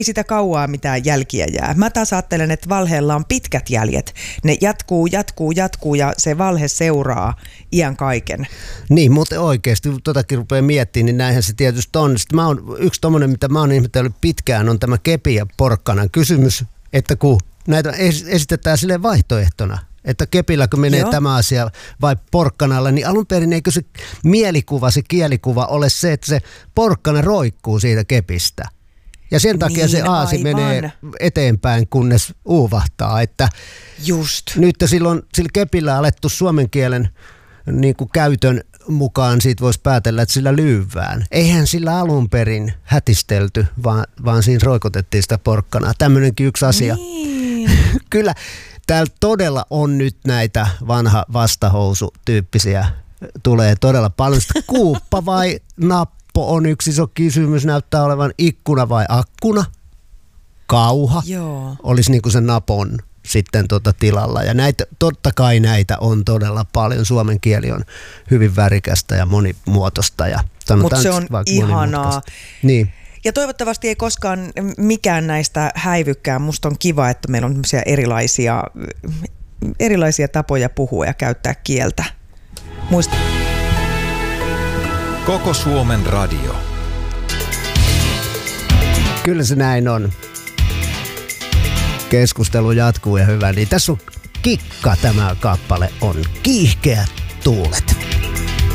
sitä kauaa mitään jälkiä jää. Mä taas ajattelen, että valheella on pitkät jäljet. Ne jatkuu ja se valhe seuraa iän kaiken. Niin, mutta oikeasti kun totakin rupeaa miettimään, niin näinhän se tietysti on. Sitten yksi tommoinen, mitä mä oon ihmetellyt pitkään, on tämä kepin ja porkkanan kysymys, että kun näitä esitetään silleen vaihtoehtona, että kepilläkö menee tämä asia vai porkkanalla, niin alun perin eikö se mielikuva, se kielikuva ole se, että se porkkana roikkuu siitä kepistä. Ja sen takia se aasi menee eteenpäin, kunnes uuvahtaa. Että just. Nyt silloin sillä kepillä alettu suomen kielen niin kuin käytön mukaan siitä voisi päätellä, että sillä lyyvään. Eihän sillä alun perin hätistelty, vaan siinä roikotettiin sitä porkkanaa. Tämmöinenkin yksi asia. Niin. Kyllä täällä todella on nyt näitä vanha vastahousu-tyyppisiä. Tulee todella paljon. Kuuppa vai nappo on yksi iso kysymys. Näyttää olevan ikkuna vai akkuna. Kauha olisi niin kuin se napon sitten tilalla. Ja näitä, totta kai näitä on todella paljon. Suomen kieli on hyvin värikästä ja monimuotoista. Mutta se on ihanaa. Niin. Ja toivottavasti ei koskaan mikään näistä häivykään. Musta on kiva, että meillä on erilaisia tapoja puhua ja käyttää kieltä. Koko Suomen radio. Kyllä se näin on. Keskustelu jatkuu ja hyvä. Niin tässä on Kikka, tämä kappale on Kiihkeät tuulet.